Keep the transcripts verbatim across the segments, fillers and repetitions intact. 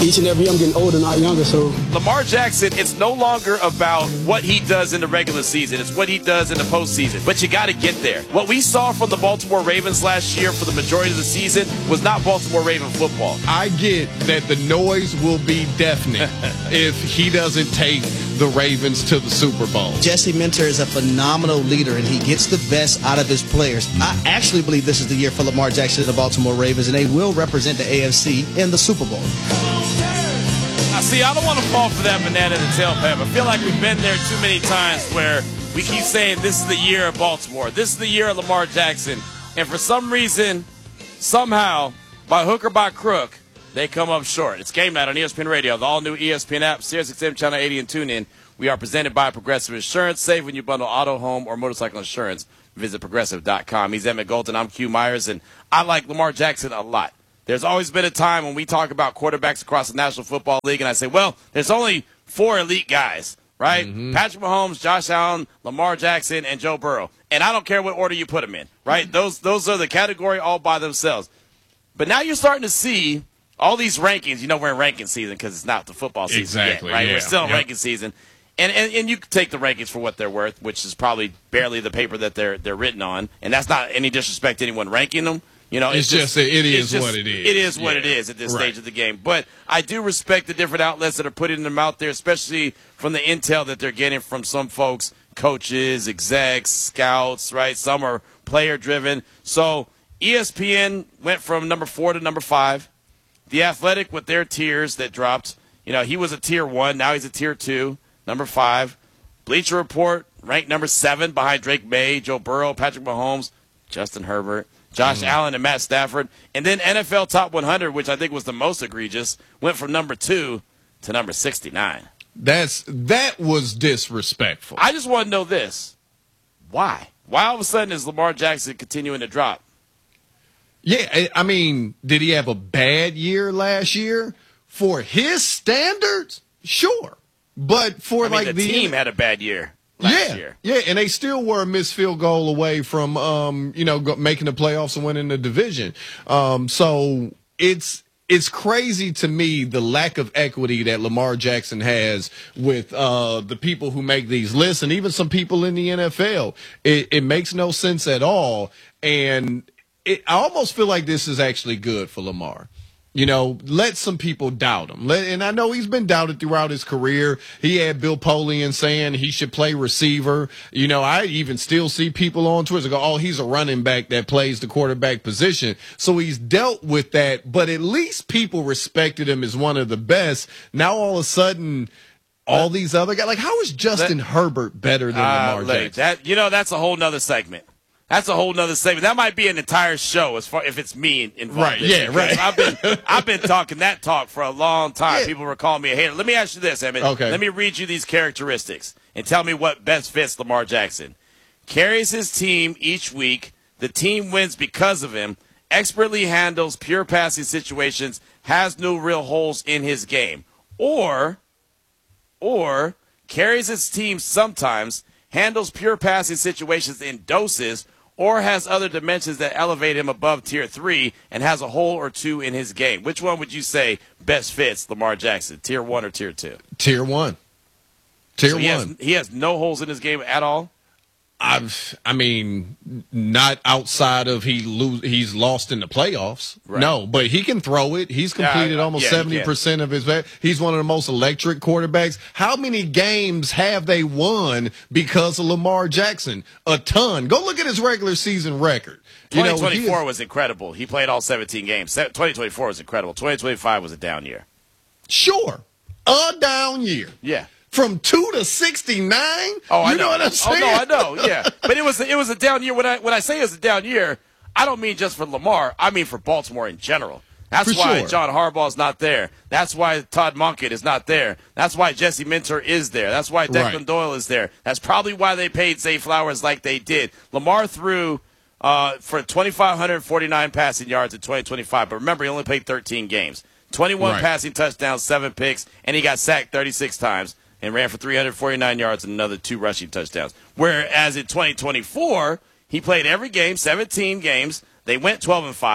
each and every year I'm getting older, not younger. So Lamar Jackson, it's no longer about what he does in the regular season. It's what he does in the postseason. But you got to get there. What we saw from the Baltimore Ravens last year for the majority of the season was not Baltimore Raven football. I get that the noise will be deafening if he doesn't take the Ravens to the Super Bowl. Jesse Minter is a phenomenal leader, and he gets the best out of his players. I actually believe this is the year for Lamar Jackson and the Baltimore Ravens, and they will represent the A F C in the Super Bowl. I see, I don't want to fall for that banana in the tailpipe. I feel like we've been there too many times where we keep saying this is the year of Baltimore. This is the year of Lamar Jackson. And for some reason, somehow, by hook or by crook, they come up short. It's Game Night on E S P N Radio, the all-new E S P N app, Sirius X M Channel eighty, and TuneIn. We are presented by Progressive Insurance. Save when you bundle auto, home, or motorcycle insurance. Visit Progressive dot com. He's Emmett Golden. I'm Q Myers, and I like Lamar Jackson a lot. There's always been a time when we talk about quarterbacks across the National Football League, and I say, well, there's only four elite guys, right? Mm-hmm. Patrick Mahomes, Josh Allen, Lamar Jackson, and Joe Burrow. And I don't care what order you put them in, right? Those those are the category all by themselves. But now you're starting to see all these rankings. You know we're in ranking season because it's not the football season exactly, yet, right? Yeah. We're still in yep. ranking season. And, and and you can take the rankings for what they're worth, which is probably barely the paper that they're they're written on. And that's not any disrespect to anyone ranking them. You know, it's, it's just, just it is just, what it is. It is what yeah. it is at this right. stage of the game. But I do respect the different outlets that are putting them out there, especially from the intel that they're getting from some folks, coaches, execs, scouts, right? Some are player-driven. So E S P N went from number four to number five. The Athletic with their tiers that dropped. You know, he was a tier one. Now he's a tier two, number five. Bleacher Report ranked number seven behind Drake May, Joe Burrow, Patrick Mahomes, Justin Herbert, Josh mm. Allen, and Matt Stafford. And then N F L Top one hundred, which I think was the most egregious, went from number two to number sixty-nine. That's That was disrespectful. I just want to know this. Why? Why all of a sudden is Lamar Jackson continuing to drop? Yeah, I mean, did he have a bad year last year? For his standards, sure. But for I mean, like the, the team had a bad year. Last yeah, year. yeah, and they still were a missed field goal away from, um, you know, go, making the playoffs and winning the division. Um, so it's it's crazy to me the lack of equity that Lamar Jackson has with uh, the people who make these lists and even some people in the N F L. It, it makes no sense at all, and it, I almost feel like this is actually good for Lamar. You know, let some people doubt him. Let, and I know he's been doubted throughout his career. He had Bill Polian saying he should play receiver. You know, I even still see people on Twitter go, oh, he's a running back that plays the quarterback position. So he's dealt with that, but at least people respected him as one of the best. Now all of a sudden, all these other guys, like how is Justin that, Herbert better than uh, Lamar Jackson? That, you know, that's a whole nother segment. That's a whole nother segment. That might be an entire show as far if it's me involved. Right, in yeah, right. I've been I've been talking that talk for a long time. Yeah. People were calling me a hater. Let me ask you this, Emmett. Okay. Let me read you these characteristics and tell me what best fits Lamar Jackson. Carries his team each week. The team wins because of him. Expertly handles pure passing situations. Has no real holes in his game. Or, or carries his team sometimes. Handles pure passing situations in doses, or has other dimensions that elevate him above tier three and has a hole or two in his game. Which one would you say best fits Lamar Jackson, tier one or tier two? Tier one. Tier so he one. Has, he has no holes in his game at all? I've, I mean, not outside of he lose, he's lost in the playoffs. Right. No, but he can throw it. He's completed yeah, almost yeah, seventy percent of his. He's one of the most electric quarterbacks. How many games have they won because of Lamar Jackson? A ton. Go look at his regular season record. twenty twenty-four you know, was incredible. He played all seventeen games. twenty twenty-four was incredible. twenty twenty-five was a down year. Sure. A down year. Yeah. From two to sixty-nine? Oh, I you know. know what I'm saying? Oh, no, I know, yeah. But it was it was a down year. When I when I say it was a down year, I don't mean just for Lamar. I mean for Baltimore in general. That's for why sure. John Harbaugh's not there. That's why Todd Monken is not there. That's why Jesse Minter is there. That's why Declan right. Doyle is there. That's probably why they paid Zay Flowers like they did. Lamar threw uh, for two thousand five hundred forty-nine passing yards in twenty twenty-five. But remember, he only played thirteen games. twenty-one right. passing touchdowns, seven picks, and he got sacked thirty-six times. And ran for three hundred forty-nine yards and another two rushing touchdowns. Whereas in twenty twenty-four, he played every game, seventeen games. They went twelve and five.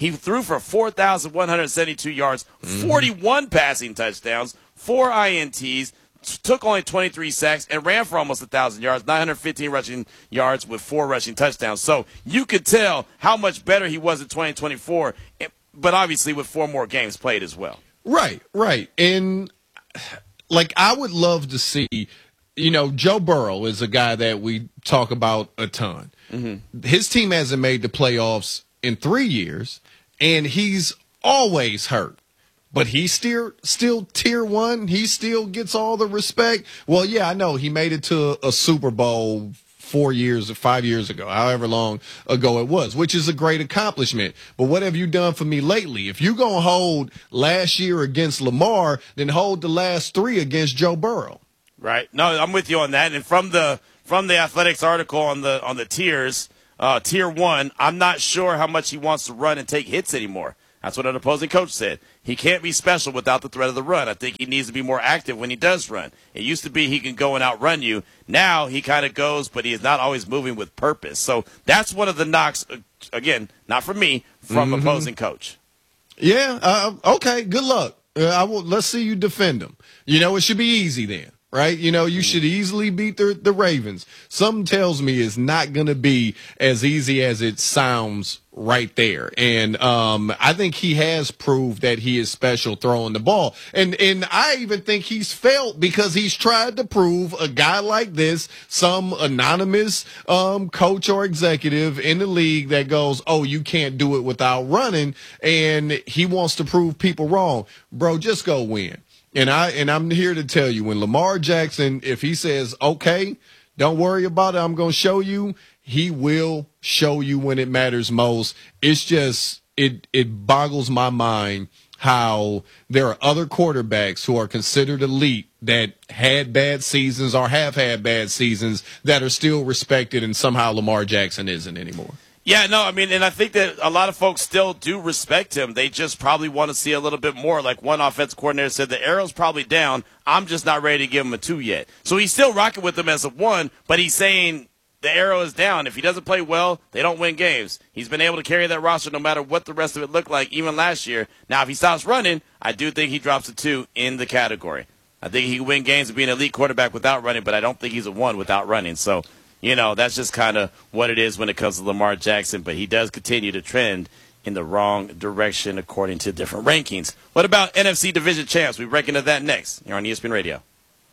He threw for four thousand one hundred seventy-two yards, mm-hmm. forty-one passing touchdowns, four I N Ts, took only twenty-three sacks, and ran for almost one thousand yards, nine hundred fifteen rushing yards with four rushing touchdowns. So you could tell how much better he was in twenty twenty-four, but obviously with four more games played as well. Right, right. And, like, I would love to see, you know, Joe Burrow is a guy that we talk about a ton. Mm-hmm. His team hasn't made the playoffs in three years, and he's always hurt. But he's still, still tier one. He still gets all the respect. Well, yeah, I know. He made it to a Super Bowl four years or five years ago, however long ago it was, which is a great accomplishment. But what have you done for me lately? If you're going to hold last year against Lamar, then hold the last three against Joe Burrow. Right. No, I'm with you on that. And from the from the Athletics article on the on the tiers, uh, tier one, I'm not sure how much he wants to run and take hits anymore. That's what an opposing coach said. He can't be special without the threat of the run. I think he needs to be more active when he does run. It used to be he can go and outrun you. Now he kind of goes, but he is not always moving with purpose. So that's one of the knocks, again, not from me, from mm-hmm. opposing coach. Yeah, uh, okay, good luck. Uh, I will, let's see you defend him. You know, it should be easy then. Right? You know, you should easily beat the, the Ravens. Something tells me it's not going to be as easy as it sounds right there. And um, I think he has proved that he is special throwing the ball. And and I even think he's failed because he's tried to prove a guy like this, some anonymous um, coach or executive in the league that goes, oh, you can't do it without running. And he wants to prove people wrong. Bro, just go win. And I and I'm here to tell you, when Lamar Jackson, if he says, okay, don't worry about it, I'm going to show you, he will show you when it matters most. It's just, it it boggles my mind how there are other quarterbacks who are considered elite that had bad seasons or have had bad seasons that are still respected, and somehow Lamar Jackson isn't anymore. Yeah, no, I mean, and I think that a lot of folks still do respect him. They just probably want to see a little bit more. Like one offensive coordinator said, the arrow's probably down. I'm just not ready to give him a two yet. So he's still rocking with them as a one, but he's saying the arrow is down. If he doesn't play well, they don't win games. He's been able to carry that roster no matter what the rest of it looked like, even last year. Now, if he stops running, I do think he drops a two in the category. I think he can win games and be an elite quarterback without running, but I don't think he's a one without running. So, you know, that's just kind of what it is when it comes to Lamar Jackson. But he does continue to trend in the wrong direction according to different rankings. What about N F C Division champs? We break into that next here on E S P N Radio.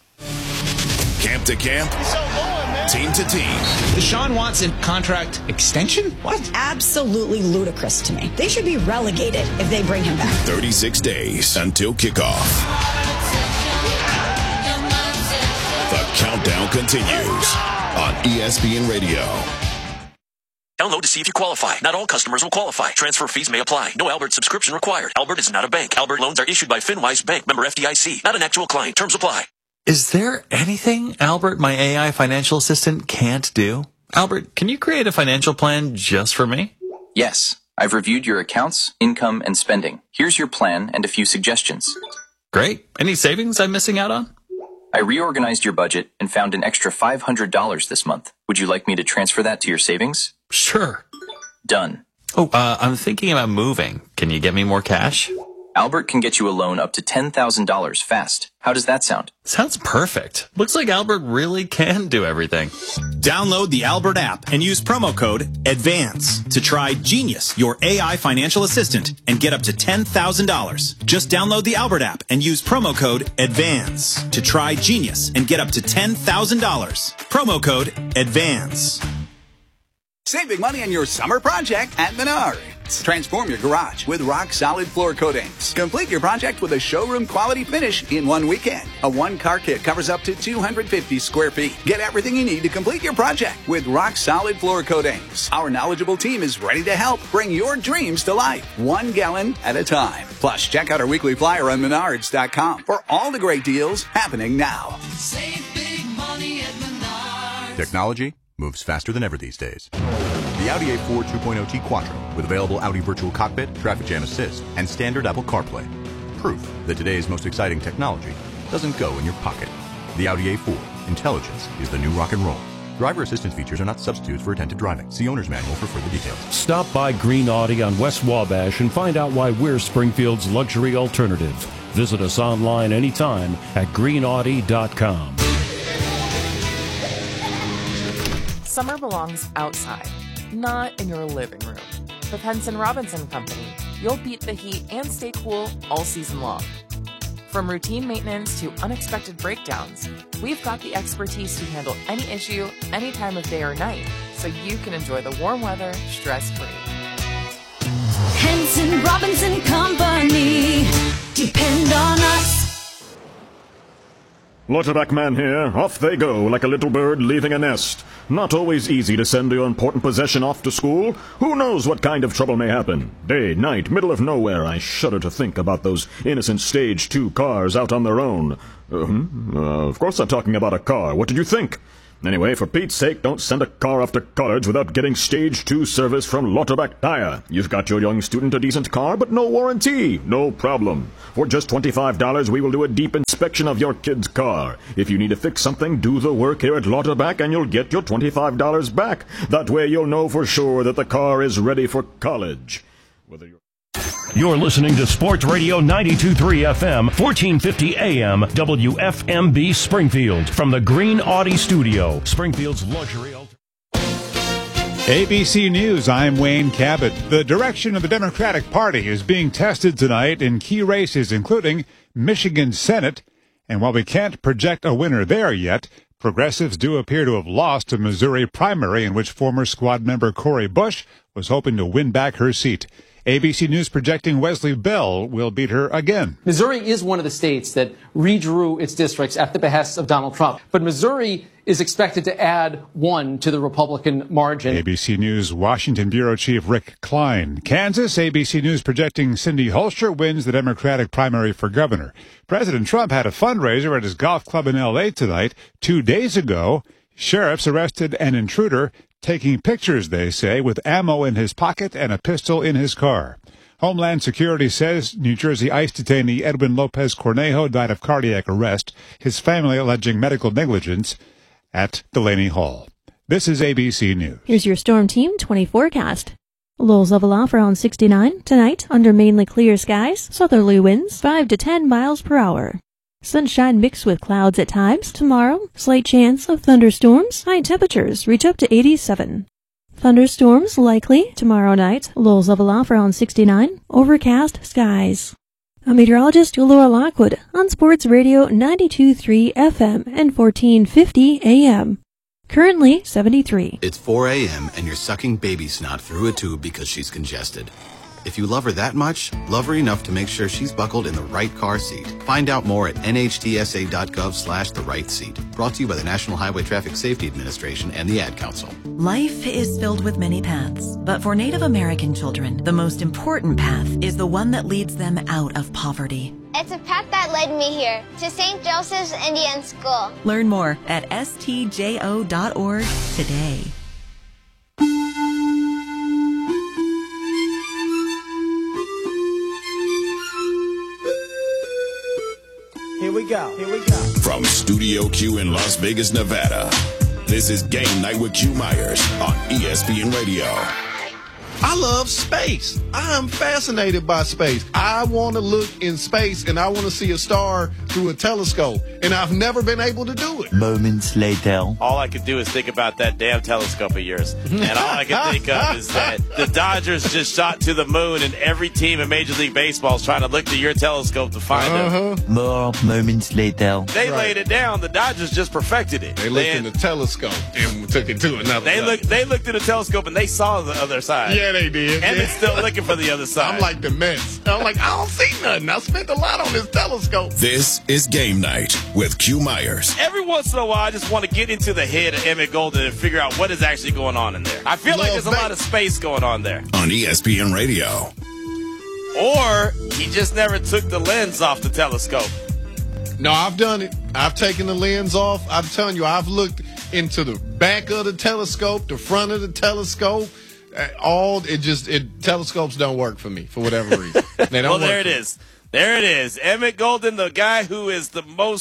Camp to camp, team to team. Deshaun Watson contract extension? What? Absolutely ludicrous to me. They should be relegated if they bring him back. thirty-six days until kickoff. The countdown continues on E S P N Radio. Download to see if you qualify. Not all customers will qualify. Transfer fees may apply. No Albert subscription required. Albert is not a bank. Albert loans are issued by FinWise Bank, member F D I C. Not an actual client. Terms apply. Is there anything Albert, my A I financial assistant, can't do? Albert, can you create a financial plan just for me? Yes. I've reviewed your accounts, income, and spending. Here's your plan and a few suggestions. Great. Any savings I'm missing out on? I reorganized your budget and found an extra five hundred dollars this month. Would you like me to transfer that to your savings? Sure. Done. Oh, uh, I'm thinking about moving. Can you get me more cash? Albert can get you a loan up to ten thousand dollars fast. How does that sound? Sounds perfect. Looks like Albert really can do everything. Download the Albert app and use promo code ADVANCE to try Genius, your A I financial assistant, and get up to ten thousand dollars. Just download the Albert app and use promo code ADVANCE to try Genius and get up to ten thousand dollars. Promo code ADVANCE. Save big money on your summer project at Menards. Transform your garage with rock-solid floor coatings. Complete your project with a showroom-quality finish in one weekend. A one-car kit covers up to two hundred fifty square feet. Get everything you need to complete your project with rock-solid floor coatings. Our knowledgeable team is ready to help bring your dreams to life, one gallon at a time. Plus, check out our weekly flyer on Menards dot com for all the great deals happening now. Save big money at Menards. Technology moves faster than ever these days. The Audi A four two point oh T Quattro with available Audi Virtual Cockpit, Traffic Jam Assist, and standard Apple CarPlay. Proof that today's most exciting technology doesn't go in your pocket. The Audi A four. Intelligence is the new rock and roll. Driver assistance features are not substitutes for attentive driving. See owner's manual for further details. Stop by Green Audi on West Wabash and find out why we're Springfield's luxury alternative. Visit us online anytime at green audi dot com. Summer belongs outside, not in your living room. With Henson Robinson Company, you'll beat the heat and stay cool all season long. From routine maintenance to unexpected breakdowns, we've got the expertise to handle any issue, any time of day or night, so you can enjoy the warm weather stress-free. Henson Robinson Company. Depend on us. Lauterbach man here. Off they go like a little bird leaving a nest. Not always easy to send your important possession off to school. Who knows what kind of trouble may happen? Day, night, middle of nowhere. I shudder to think about those innocent Stage two cars out on their own. Uh, hmm? uh, of course I'm talking about a car. What did you think? Anyway, for Pete's sake, don't send a car off to college without getting Stage two service from Lauterbach Tire. You've got your young student a decent car, but no warranty. No problem. For just twenty-five dollars, we will do a deep inspection of your kid's car. If you need to fix something, do the work here at Lauterbach and you'll get your twenty-five dollars back. That way you'll know for sure that the car is ready for college. Whether you're You're listening to Sports Radio ninety-two point three F M, fourteen fifty A M, W F M B Springfield. From the Green Audi Studio, Springfield's luxury alternative. A B C News, I'm Wayne Cabot. The direction of the Democratic Party is being tested tonight in key races, including Michigan Senate. And while we can't project a winner there yet, progressives do appear to have lost a Missouri primary in which former squad member Cori Bush was hoping to win back her seat. A B C News projecting Wesley Bell will beat her again. Missouri is one of the states that redrew its districts at the behest of Donald Trump. But Missouri is expected to add one to the Republican margin. A B C News Washington Bureau Chief Rick Klein. Kansas, A B C News projecting Cindy Holscher wins the Democratic primary for governor. President Trump had a fundraiser at his golf club in L A tonight. Two days ago, sheriffs arrested an intruder taking pictures, they say, with ammo in his pocket and a pistol in his car. Homeland Security says New Jersey ICE detainee Edwin Lopez Cornejo died of cardiac arrest, his family alleging medical negligence at Delaney Hall. This is A B C News. Here's your Storm Team twenty forecast. Lows level off around sixty-nine. Tonight, under mainly clear skies, southerly winds five to ten miles per hour. Sunshine mixed with clouds at times. Tomorrow, slight chance of thunderstorms. High temperatures reach up to eighty-seven. Thunderstorms likely tomorrow night. Lows level off around sixty-nine. Overcast skies. I'm meteorologist Laura Lockwood on Sports Radio ninety-two point three F M and fourteen fifty A M. Currently seventy-three. It's four A M and you're sucking baby snot through a tube because she's congested. If you love her that much, love her enough to make sure she's buckled in the right car seat. Find out more at N H T S A dot gov slash the right seat. Brought to you by the National Highway Traffic Safety Administration and the Ad Council. Life is filled with many paths, but for Native American children, the most important path is the one that leads them out of poverty. It's a path that led me here, to Saint Joseph's Indian School. Learn more at S T J O dot org today. Here we go, here we go. From Studio Q in Las Vegas, Nevada, this is Game Night with Q Myers on E S P N Radio. I love space. I'm fascinated by space. I want to look in space and I want to see a star through a telescope. And I've never been able to do it. Moments later. All I could do is think about that damn telescope of yours. And all I can think of is that the Dodgers just shot to the moon and every team in Major League Baseball is trying to look to your telescope to find uh-huh. them. More moments later. They right. laid it down. The Dodgers just perfected it. They looked they, in the telescope and took it to another They looked, they looked at the telescope and they saw the other side. Yeah, they did. And they're still looking for the other side. I'm like the Mets. I'm like, I don't see nothing. I spent a lot on this telescope. This is Game Night with Q Myers. Every once in a while, I just want to get into the head of Emmett Golden and figure out what is actually going on in there. I feel Love like there's a lot of space going on there. On E S P N Radio. Or he just never took the lens off the telescope. No, I've done it. I've taken the lens off. I'm telling you, I've looked into the back of the telescope, the front of the telescope. All it just it telescopes don't work for me for whatever reason. They don't well, there work it is. There it is. Emmett Golden, the guy who is the most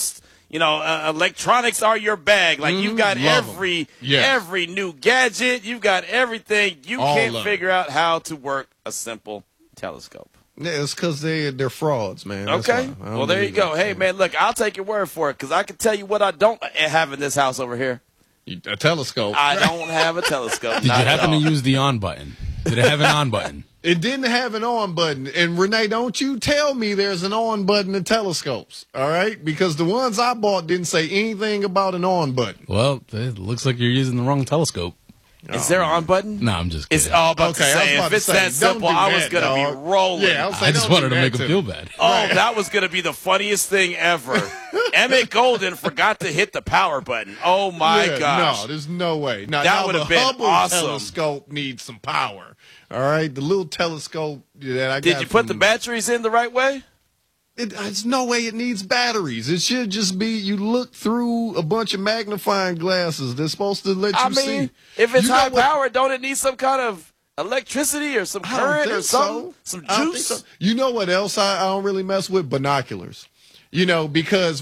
You know, uh, electronics are your bag. Like, Mm, you've got love 'em. every Yes. every new gadget. You've got everything. You All can't of figure out how to work a simple telescope. Yeah, it's because they, they're frauds, man. That's Okay. why. I don't Well, there you believe go. it. Hey, man, look, I'll take your word for it because I can tell you what I don't have in this house over here. A telescope. I don't have a telescope. Did you Not at happen to all. use the on button? Did it have an on button? It didn't have an on button. And Renee, don't you tell me there's an on button in telescopes, all right? Because the ones I bought didn't say anything about an on button. Well, it looks like you're using the wrong telescope. Is there an on button? No, I'm just kidding. It's all about Okay, I to was say, about if to it's say, that don't simple, do I was that, going to dog. be rolling. Yeah, I was I just don't wanted do to that make to him me. feel bad. Oh, that was going to be the funniest thing ever. Emmett Golden forgot to hit the power button. Oh, my Yeah, gosh. No, there's no way. Now, That now would have the been Hubble awesome. telescope needs some power. All right, the little telescope that I Did got you put from- the batteries in the right way? It, there's no way it needs batteries. It should just be you look through a bunch of magnifying glasses. They're supposed to let you I mean, see. if it's You know high what- power, don't it need some kind of electricity or some I don't current think or something? so. Some I don't think juice? so. You know what else I, I don't really mess with? Binoculars. You know, because